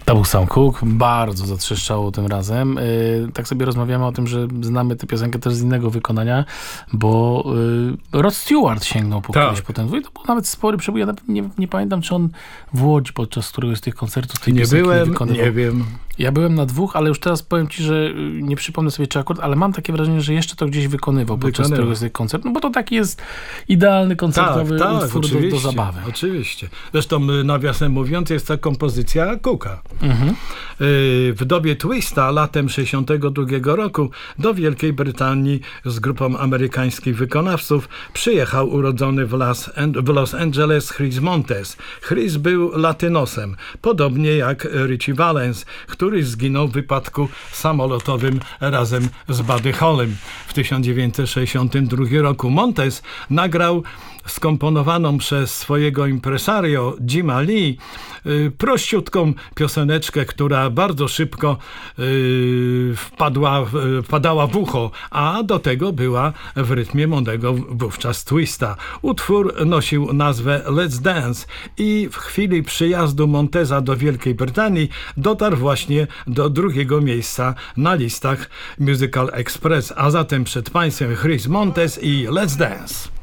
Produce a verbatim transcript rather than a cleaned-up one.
To był Sam Cooke, bardzo zatrzeszczało tym razem. Yy, tak sobie rozmawiamy o tym, że znamy tę piosenkę też z innego wykonania, bo yy, Rod Stewart sięgnął po Tak. któryś potem. To był nawet spory przebój. Ja nawet nie, nie pamiętam, czy on w Łodzi podczas któregoś z tych koncertów tej Nie piosenki byłem, wykonywał. nie wiem. Ja byłem na dwóch, ale już teraz powiem ci, że yy, nie przypomnę sobie czy akurat, ale mam takie wrażenie, że jeszcze to gdzieś wykonywał podczas Wykonywał. któregoś z tych koncertów, no bo to taki jest idealny koncertowy Tak, tak, utwór do, oczywiście, do zabawy. oczywiście. Zresztą y, nawiasem mówiąc jest to kompozycja Cooka. Mhm. Y, W dobie Twista latem sześćdziesiątego drugiego roku do Wielkiej Brytanii z grupą amerykańskich wykonawców przyjechał urodzony w Los, w Los Angeles Chris Montez. Chris był latynosem, podobnie jak Richie Valens, który zginął w wypadku samolotowym razem z Buddy Hollym w tysiąc dziewięćset sześćdziesiątym drugim roku. Montez nagrał skomponowaną przez swojego impresario Jima Lee y, prościutką pioseneczkę, która bardzo szybko y, wpadła, y, wpadała w ucho, a do tego była w rytmie młodego wówczas twista. Utwór nosił nazwę Let's Dance i w chwili przyjazdu Monteza do Wielkiej Brytanii dotarł właśnie do drugiego miejsca na listach Musical Express, a zatem przed Państwem Chris Montez i Let's Dance.